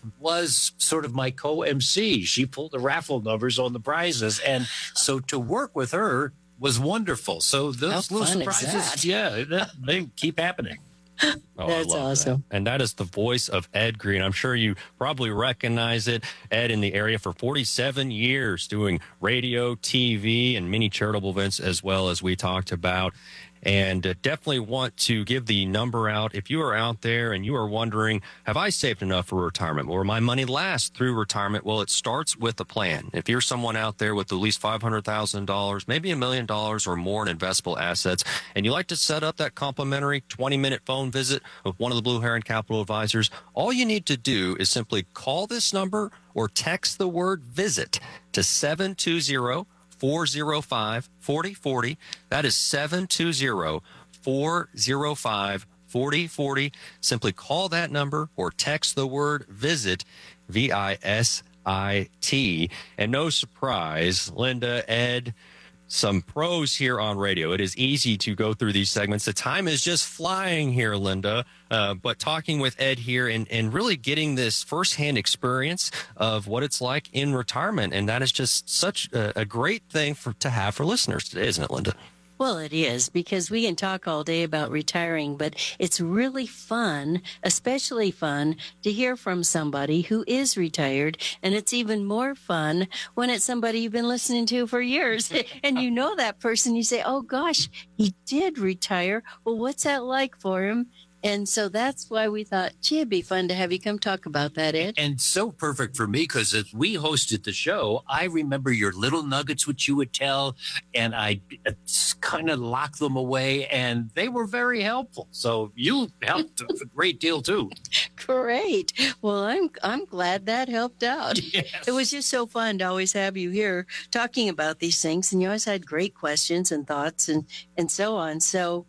was sort of my co-M C. She pulled the raffle numbers on the prizes. And so to work with her was wonderful. So those How little fun surprises, is that? yeah, that, they keep happening. Oh, That's awesome. That. And that is the voice of Ed Green. I'm sure you probably recognize it. Ed in the area for forty-seven years doing radio, T V, and many charitable events as well, as we talked about. And uh, definitely want to give the number out. If you are out there and you are wondering, have I saved enough for retirement? Will my money last through retirement? Well, it starts with a plan. If you're someone out there with at least five hundred thousand dollars, maybe a million dollars or more in investable assets, and you like to set up that complimentary twenty minute phone visit with one of the Blue Heron Capital advisors, all you need to do is simply call this number or text the word visit to seven two zero, four zero five, four zero four zero. That is seven two zero, four zero five, four zero four zero. Simply call that number or text the word visit, V I S I T. And no surprise, Linda, Ed, some pros here on radio. It is easy to go through these segments. The time is just flying here, Linda. Uh, but talking with Ed here and, and really getting this firsthand experience of what it's like in retirement. And that is just such a, a great thing for to have for listeners today, isn't it, Linda? Well, it is, because we can talk all day about retiring, but it's really fun, especially fun, to hear from somebody who is retired. And it's even more fun when it's somebody you've been listening to for years. And you know that person, you say, oh, gosh, he did retire. Well, what's that like for him? And so that's why we thought, gee, it'd be fun to have you come talk about that, Ed. And so perfect for me, because as we hosted the show, I remember your little nuggets, which you would tell, and I kind of locked them away, and they were very helpful. So you helped a great deal, too. Great. Well, I'm I'm glad that helped out. Yes. It was just so fun to always have you here talking about these things, and you always had great questions and thoughts and, and so on. So,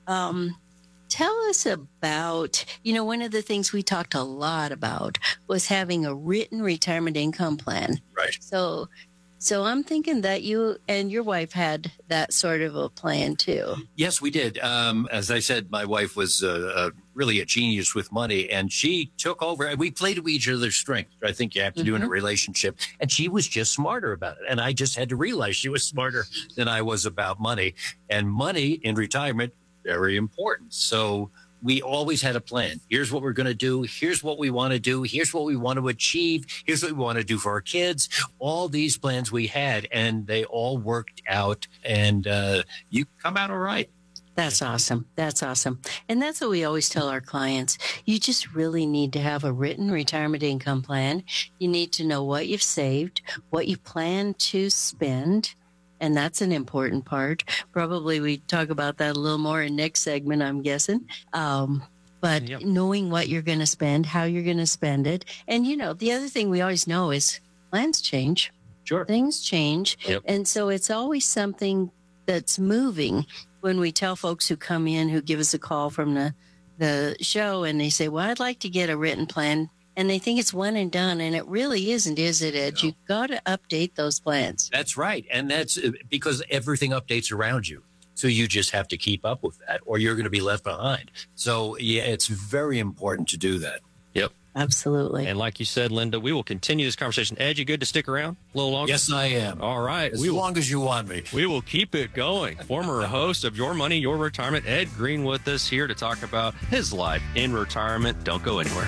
um tell us about, you know, one of the things we talked a lot about was having a written retirement income plan. Right. So, so I'm thinking that you and your wife had that sort of a plan too. Yes, we did. Um, as I said, my wife was uh, uh, really a genius with money, and she took over. And we played to each other's strengths. I think you have to do mm-hmm. in a relationship. And she was just smarter about it. And I just had to realize she was smarter than I was about money. And money in retirement, very important. So we always had a plan. Here's what we're going to do. Here's what we want to do. Here's what we want to achieve. Here's what we want to do for our kids. All these plans we had, and they all worked out, and uh, you come out all right. That's awesome. That's awesome. And that's what we always tell our clients. You just really need to have a written retirement income plan. You need to know what you've saved, what you plan to spend. And that's an important part. Probably we talk about that a little more in next segment, I'm guessing. Um, but Yep. knowing what you're going to spend, how you're going to spend it. And, you know, the other thing we always know is plans change. Sure. Things change. Yep. And so it's always something that's moving. When we tell folks who come in, who give us a call from the, the show, and they say, well, I'd like to get a written plan. And they think it's one and done. And it really isn't, is it, Ed? No. You've got to update those plans. That's right. And that's uh, because everything updates around you. So you just have to keep up with that or you're going to be left behind. So, yeah, it's very important to do that. Yep. Absolutely. And like you said, Linda, we will continue this conversation. Ed, you good to stick around a little longer? Yes, I am. All right. As we will, long as you want me. we will keep it going. Former host of Your Money, Your Retirement, Ed Green, with us here to talk about his life in retirement. Don't go anywhere.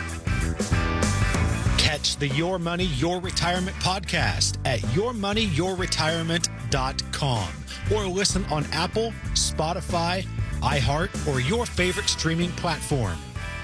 Catch the Your Money, Your Retirement podcast at your money your retirement dot com or listen on Apple, Spotify, iHeart, or your favorite streaming platform.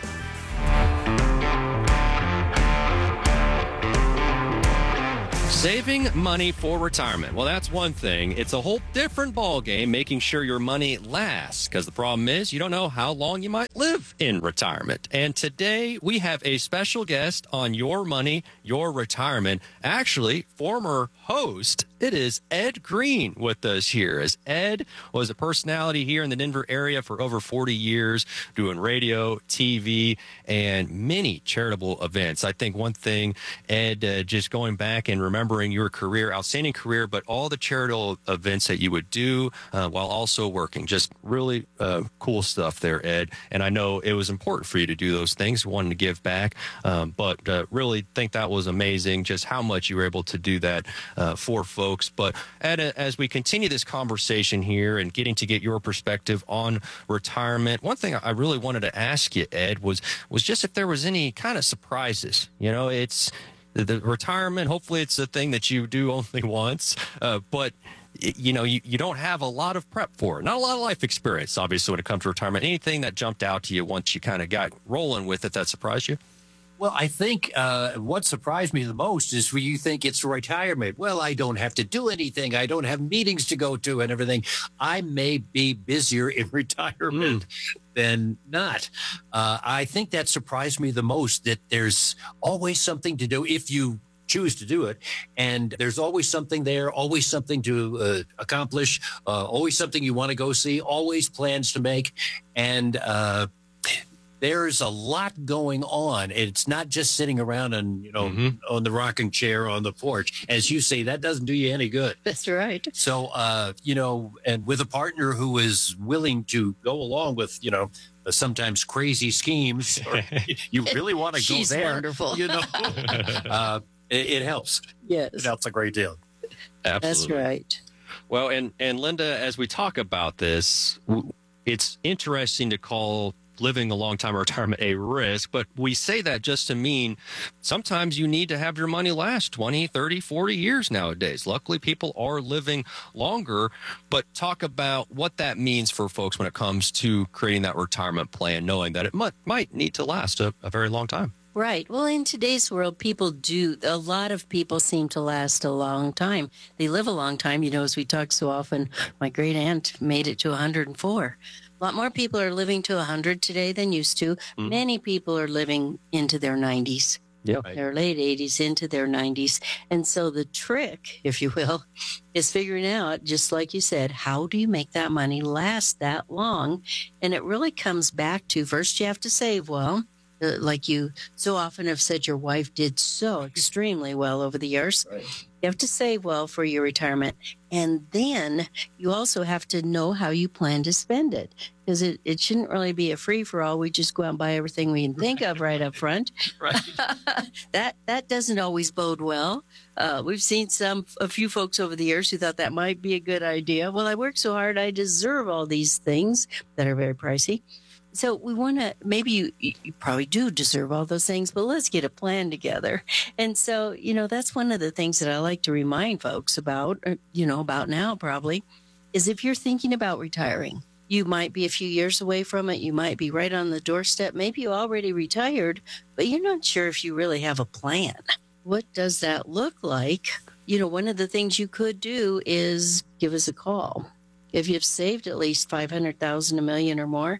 Saving money for retirement. Well, that's one thing. It's a whole different ballgame, making sure your money lasts, because the problem is you don't know how long you might live in retirement. And today we have a special guest on Your Money, Your Retirement. Actually, former host. It is Ed Green with us here, as Ed was a personality here in the Denver area for over forty years, doing radio, T V, and many charitable events. I think one thing, Ed, uh, just going back and remembering your career, outstanding career, but all the charitable events that you would do uh, while also working, just really uh, cool stuff there, Ed. And I know it was important for you to do those things, wanting to give back, um, but uh, really think that was amazing, just how much you were able to do that uh, for folks. But Ed, as we continue this conversation here and getting to get your perspective on retirement, one thing I really wanted to ask you, Ed, was was just if there was any kind of surprises. You know, it's the, the retirement. Hopefully, it's a thing that you do only once, uh, but you know, you, you don't have a lot of prep for it. Not a lot of life experience, obviously, when it comes to retirement. Anything that jumped out to you once you kind of got rolling with it that surprised you? Well, I think uh, what surprised me the most is when you think it's retirement. Well, I don't have to do anything. I don't have meetings to go to and everything. I may be busier in retirement mm. than not. Uh, I think that surprised me the most, that there's always something to do if you choose to do it. And there's always something there, always something to uh, accomplish, uh, always something you want to go see, always plans to make. And uh there's a lot going on. It's not just sitting around and, you know, mm-hmm. on the rocking chair on the porch. As you say, that doesn't do you any good. That's right. So, uh, you know, and with a partner who is willing to go along with, you know, sometimes crazy schemes, or you really want to go She's there. Wonderful. You know, uh, it, it helps. Yes. It helps a great deal. Absolutely. That's right. Well, and, and Linda, as we talk about this, it's interesting to call living a long time in retirement a risk, but we say that just to mean sometimes you need to have your money last twenty, thirty, forty years nowadays. Luckily, people are living longer, but talk about what that means for folks when it comes to creating that retirement plan, knowing that it might, might need to last a, a very long time. Right. Well, in today's world, people do, a lot of people seem to last a long time. They live a long time. You know, as we talk so often, my great aunt made it to one hundred four. A lot more people are living to one hundred today than used to. Mm. Many people are living into their nineties, yep. their late eighties, into their nineties. And so the trick, if you will, is figuring out, just like you said, how do you make that money last that long? And it really comes back to, first you have to save well. Uh, like you so often have said, your wife did so extremely well over the years. Right. You have to save well for your retirement. And then you also have to know how you plan to spend it, because it, it shouldn't really be a free-for-all. We just go out and buy everything we can think of right up front. Right. that that doesn't always bode well. Uh, we've seen some a few folks over the years who thought that might be a good idea. Well, I worked so hard, I deserve all these things that are very pricey. So we want to, maybe you, you probably do deserve all those things, but let's get a plan together. And so, you know, that's one of the things that I like to remind folks about, or, you know, about now probably, is if you're thinking about retiring, you might be a few years away from it. You might be right on the doorstep. Maybe you already retired, but you're not sure if you really have a plan. What does that look like? You know, one of the things you could do is give us a call. If you've saved at least five hundred thousand dollars, a million or more,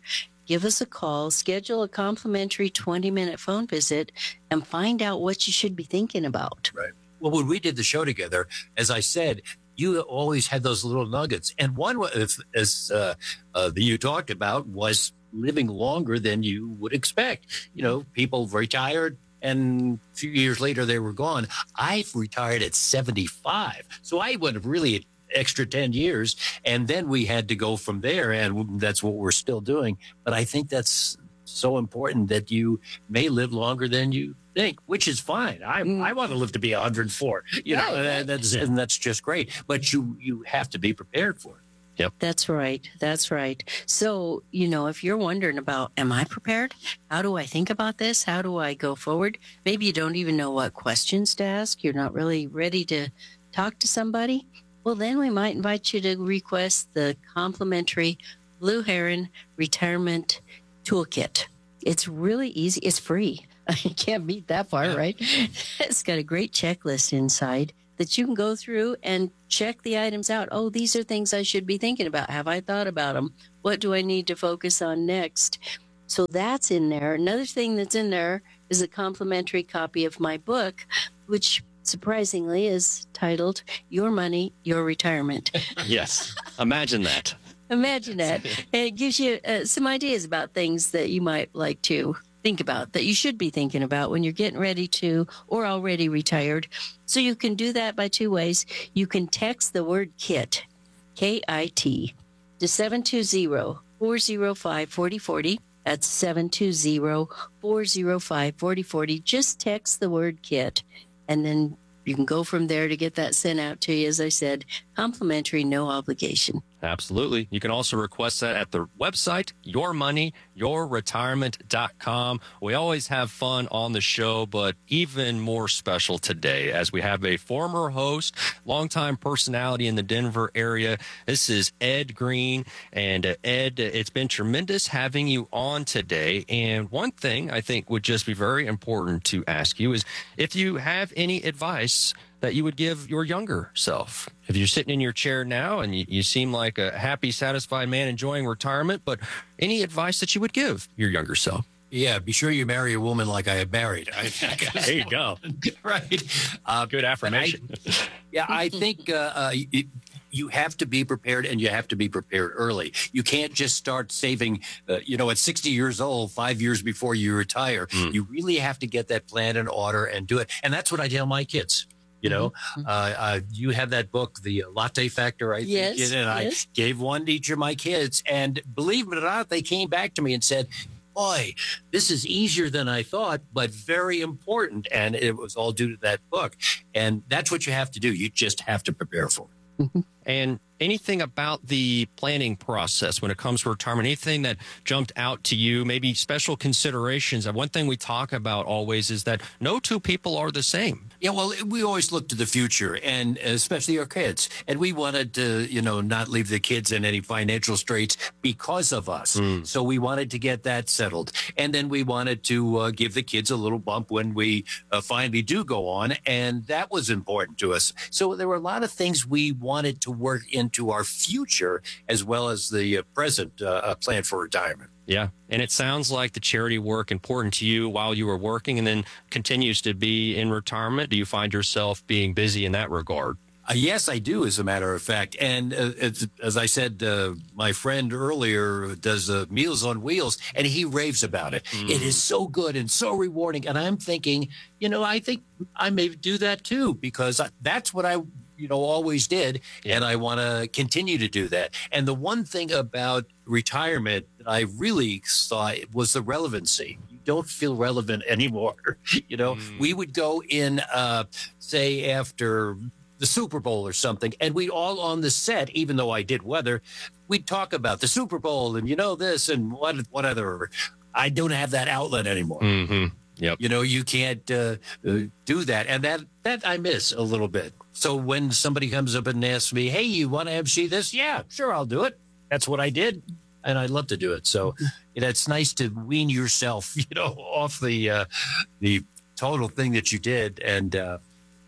give us a call, schedule a complimentary twenty-minute phone visit, and find out what you should be thinking about. Right. Well, when we did the show together, as I said, you always had those little nuggets. And one, as uh, uh, you talked about, was living longer than you would expect. You know, people retired and a few years later they were gone. I've retired at seventy-five. So I went really extra ten years. And then we had to go from there. And that's what we're still doing. But I think that's so important that you may live longer than you think, which is fine. I mm. I want to live to be one hundred four, you right, know, and that's, and that's just great. But you, you have to be prepared for it. Yep. That's right. That's right. So, you know, if you're wondering about, am I prepared? How do I think about this? How do I go forward? Maybe you don't even know what questions to ask. You're not really ready to talk to somebody. Well, then we might invite you to request the complimentary Blue Heron Retirement Toolkit. It's really easy. It's free. You can't beat that part, right? It's got a great checklist inside that you can go through and check the items out. Oh, these are things I should be thinking about. Have I thought about them? What do I need to focus on next? So that's in there. Another thing that's in there is a complimentary copy of my book, which surprisingly is titled Your Money, Your Retirement. Yes. Imagine that. Imagine that. And it gives you uh, some ideas about things that you might like to think about, that you should be thinking about when you're getting ready to or already retired. So you can do that by two ways. You can text the word KIT, K I T, to seven two zero, four zero five, four zero four zero. That's seven two zero, four zero five, four zero four zero. Just text the word KIT, and then you can go from there to get that sent out to you. As I said, complimentary, no obligation. Absolutely. You can also request that at the website, your money your retirement dot com. We always have fun on the show, but even more special today as we have a former host, longtime personality in the Denver area. This is Ed Green. And uh, Ed, it's been tremendous having you on today. And one thing I think would just be very important to ask you is if you have any advice that you would give your younger self. If you're sitting in your chair now and you, you seem like a happy, satisfied man enjoying retirement, but any advice that you would give your younger self? Yeah, be sure you marry a woman like I had married. I, there you go. Right. Uh, Good affirmation. I, yeah, I think uh, uh, it, you have to be prepared, and you have to be prepared early. You can't just start saving, uh, you know, at sixty years old, five years before you retire. Mm. You really have to get that plan in order and do it. And that's what I tell my kids. You know, mm-hmm. uh, uh, you have that book, The Latte Factor, I yes, think, and yes. I gave one to each of my kids. And believe it or not, they came back to me and said, boy, this is easier than I thought, but very important. And it was all due to that book. And that's what you have to do. You just have to prepare for it. Mm-hmm. And anything about the planning process when it comes to retirement, anything that jumped out to you, maybe special considerations? And one thing we talk about always is that no two people are the same. Yeah, well, we always look to the future, and especially our kids. And we wanted to, you know, not leave the kids in any financial straits because of us. Mm. So we wanted to get that settled. And then we wanted to uh, give the kids a little bump when we uh, finally do go on. And that was important to us. So there were a lot of things we wanted to work into our future as well as the uh, present uh, plan for retirement. Yeah. And it sounds like the charity work important to you while you were working and then continues to be in retirement. Do you find yourself being busy in that regard? Uh, yes, I do, as a matter of fact. And uh, as, as I said, uh, my friend earlier does uh, Meals on Wheels, and he raves about it. Mm. It is so good and so rewarding. And I'm thinking, you know, I think I may do that too, because I, that's what I you know, always did. Yeah. And I want to continue to do that. And the one thing about retirement that I really saw was the relevancy. You don't feel relevant anymore. You know, mm. we would go in, uh, say, after the Super Bowl or something, and we'd all on the set, even though I did weather, we'd talk about the Super Bowl and, you know, this and what, what other. I don't have that outlet anymore. Mm-hmm. Yep. You know, you can't uh, uh, do that. And that, that I miss a little bit. So when somebody comes up and asks me, hey, you want to M C this? Yeah, sure, I'll do it. That's what I did. And I'd love to do it. So you know, it's nice to wean yourself, you know, off the uh, the total thing that you did and uh,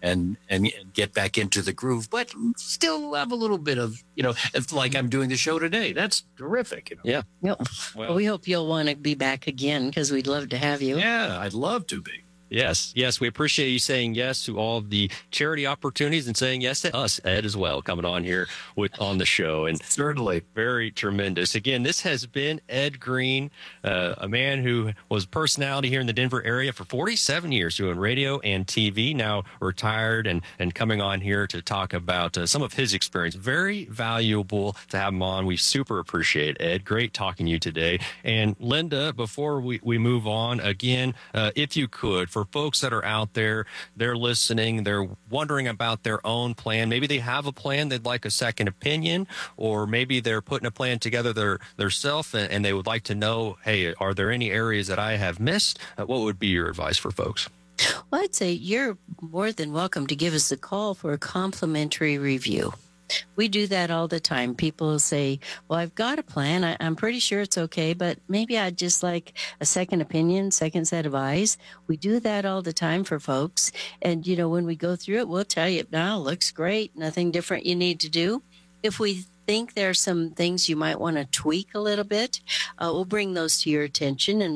and and get back into the groove, but still have a little bit of, you know, it's like I'm doing the show today. That's terrific. You know? Yeah. Yep. Well, Well, we hope you'll want to be back again because we'd love to have you. Yeah, I'd love to be. Yes, yes, we appreciate you saying yes to all of the charity opportunities and saying yes to us, Ed, as well, coming on here with on the show. And certainly very tremendous. Again, this has been Ed Green, uh, a man who was a personality here in the Denver area for forty-seven years, doing radio and T V, now retired and, and coming on here to talk about uh, some of his experience. Very valuable to have him on. We super appreciate it, Ed. Great talking to you today. And Linda, before we, we move on, again, uh, if you could, for folks that are out there, they're listening, they're wondering about their own plan. Maybe they have a plan, they'd like a second opinion, or maybe they're putting a plan together their theirself and, and they would like to know, hey, are there any areas that I have missed? Uh, what would be your advice for folks? Well, I'd say you're more than welcome to give us a call for a complimentary review. We do that all the time. People say, well, I've got a plan. I, I'm pretty sure it's okay, but maybe I'd just like a second opinion, second set of eyes. We do that all the time for folks. And, you know, when we go through it, we'll tell you, no, looks great. Nothing different you need to do. If we think there are some things you might want to tweak a little bit, uh, we'll bring those to your attention and